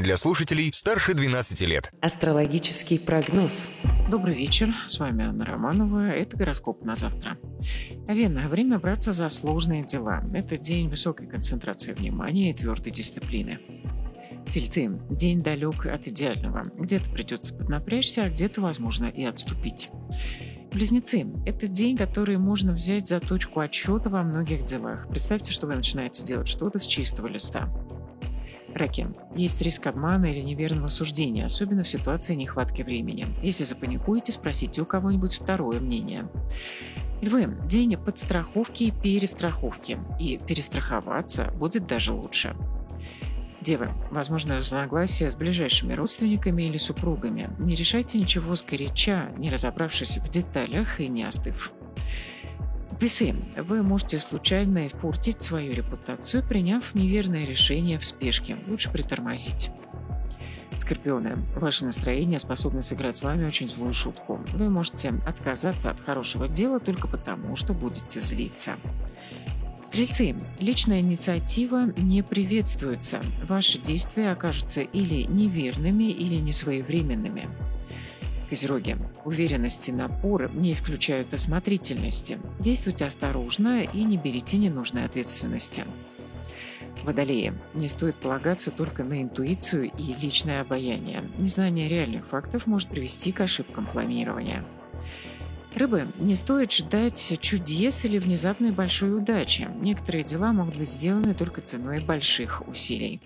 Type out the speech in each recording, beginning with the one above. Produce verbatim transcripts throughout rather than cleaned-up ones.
для слушателей старше двенадцати лет. Астрологический прогноз. Добрый вечер, с вами Анна Романова, это гороскоп на завтра. Овен, время браться за сложные дела. Это день высокой концентрации внимания и твердой дисциплины. Тельцы, день далек от идеального. Где-то придется поднапрячься, а где-то, возможно, и отступить. Близнецы, это день, который можно взять за точку отсчета во многих делах. Представьте, что вы начинаете делать что-то с чистого листа. Раки. Есть риск обмана или неверного суждения, особенно в ситуации нехватки времени. Если запаникуете, спросите у кого-нибудь второе мнение. Львы. День подстраховки и перестраховки. И перестраховаться будет даже лучше. Девы. Возможно, разногласия с ближайшими родственниками или супругами. Не решайте ничего сгоряча, не разобравшись в деталях и не остыв. Весы. Вы можете случайно испортить свою репутацию, приняв неверное решение в спешке. Лучше притормозить. Скорпионы. Ваше настроение способно сыграть с вами очень злую шутку. Вы можете отказаться от хорошего дела только потому, что будете злиться. Стрельцы. Личная инициатива не приветствуется. Ваши действия окажутся или неверными, или несвоевременными. Козероги. Уверенность и напор не исключают осмотрительности. Действуйте осторожно и не берите ненужной ответственности. Водолеи. Не стоит полагаться только на интуицию и личное обаяние. Незнание реальных фактов может привести к ошибкам планирования. Рыбы. Не стоит ждать чудес или внезапной большой удачи. Некоторые дела могут быть сделаны только ценой больших усилий.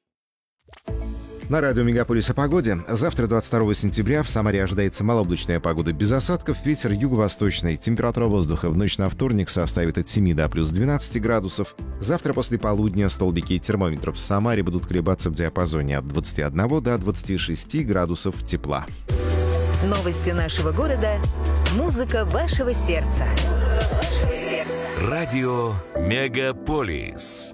На радио «Мегаполис» о погоде. Завтра, двадцать второго сентября, в Самаре ожидается малооблачная погода без осадков, ветер юго-восточный. Температура воздуха в ночь на вторник составит от семи до плюс двенадцати градусов. Завтра после полудня столбики термометров в Самаре будут колебаться в диапазоне от двадцати одного до двадцати шести градусов тепла. Новости нашего города. Музыка вашего сердца. Радио «Мегаполис».